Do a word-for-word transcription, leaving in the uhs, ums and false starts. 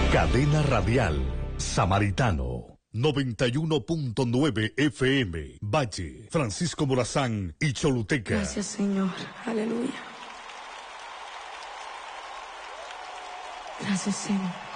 Cadena Radial Samaritano. noventa y uno punto nueve F M, Valle, Francisco Morazán y Choluteca. Gracias, Señor. Aleluya. Gracias, Señor.